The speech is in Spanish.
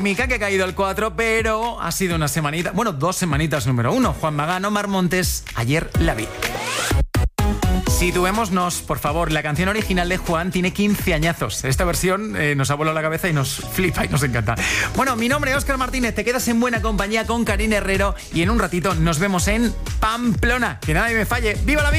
Mica, que ha caído el 4, pero ha sido una semanita, bueno, 2 semanitas número 1. Juan Magán, Omar Montes, Ayer la vi. Situémonos, por favor. La canción original de Juan tiene 15 añazos. Esta versión nos ha volado la cabeza y nos flipa y nos encanta. Bueno, mi nombre es Óscar Martínez. Te quedas en buena compañía con Karina Herrero y en un ratito nos vemos en Pamplona. Que nadie me falle. ¡Viva la vida!